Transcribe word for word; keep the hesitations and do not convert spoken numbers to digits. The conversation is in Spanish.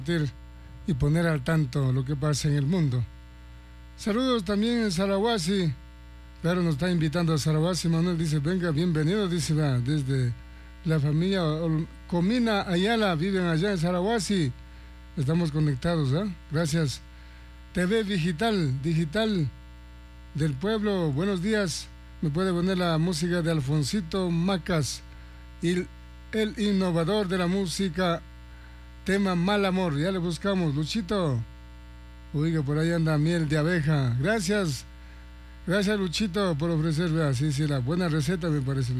y poner al tanto lo que pasa en el mundo. Saludos también en Sarahuasi. Claro, nos está invitando a Sarahuasi. Manuel dice, venga, bienvenido, dice, va, desde la familia Comina Ayala, viven allá en Sarahuasi. Estamos conectados, ¿eh? Gracias. T V Digital, Digital del Pueblo, buenos días. Me puede poner la música de Alfonsito Macas, y el innovador de la música, tema Mal Amor. Ya le buscamos, Luchito. Oiga, por ahí anda miel de abeja. Gracias, gracias Luchito por ofrecerme así, sí, la buena receta me parece.